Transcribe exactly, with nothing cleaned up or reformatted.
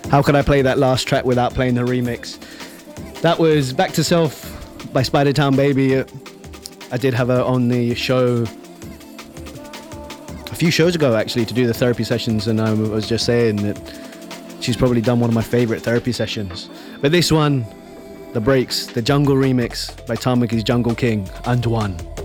How could I play that last track without playing the remix? That was Back to Self by Spider Town Baby. I did have her on the show a few shows ago, actually, to do the therapy sessions, and I was just saying that she's probably done one of my favourite therapy sessions. But this one, The Breaks, the Jungle remix by Tom Mickey's Jungle King, Antoine.